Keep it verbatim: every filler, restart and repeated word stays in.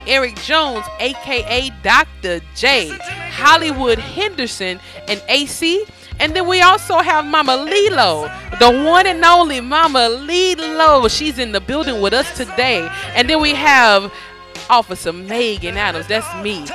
Eric Jones, aka Doctor J, Hollywood Henderson, and A C. And then we also have Mama Lilo, the one and only Mama Lilo. She's in the building with us today. And then we have Officer Megan Adams. That's me.